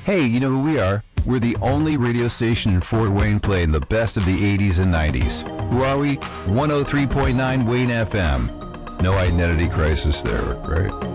Hey, you know who we are? We're the only radio station in Fort Wayne playing the best of the 80s and 90s. Who are we? 103.9 Wayne FM. No identity crisis there, right?